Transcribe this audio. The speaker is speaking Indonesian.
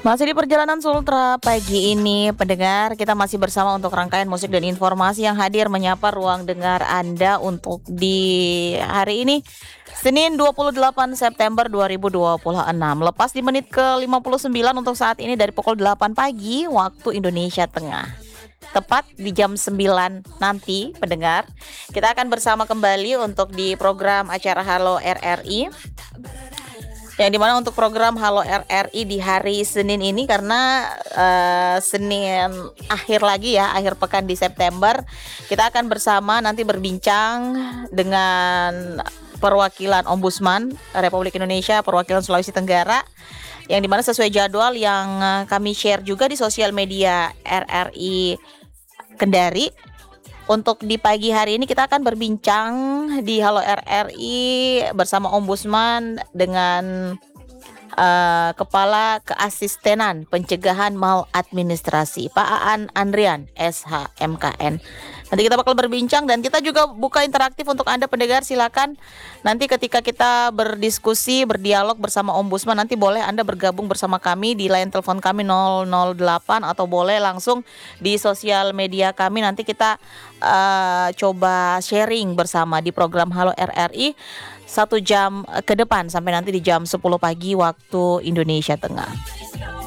Masih di perjalanan Sultra pagi ini, pendengar, kita masih bersama untuk rangkaian musik dan informasi yang hadir menyapa ruang dengar Anda untuk di hari ini, Senin 28 September 2026. Lepas di menit ke-59 untuk saat ini dari pukul 8 pagi waktu Indonesia Tengah. Tepat di jam 9 nanti, pendengar, kita akan bersama kembali untuk di program acara Halo RRI. Yang dimana untuk program Halo RRI di hari Senin ini karena Senin akhir lagi ya, akhir pekan di September, kita akan bersama nanti berbincang dengan perwakilan Ombudsman Republik Indonesia, perwakilan Sulawesi Tenggara, yang dimana sesuai jadwal yang kami share juga di sosial media RRI Kendari. Untuk di pagi hari ini kita akan berbincang di Halo RRI bersama Ombudsman dengan Kepala Keasistenan Pencegahan Maladministrasi, Pak Aan Andrian, SHMKN. Nanti kita bakal berbincang dan kita juga buka interaktif untuk Anda pendengar. Silakan nanti ketika kita berdiskusi, berdialog bersama Ombudsman, nanti boleh Anda bergabung bersama kami di line telepon kami 008 atau boleh langsung di sosial media kami. Nanti kita coba sharing bersama di program Halo RRI 1 jam ke depan sampai nanti di jam 10 pagi waktu Indonesia Tengah.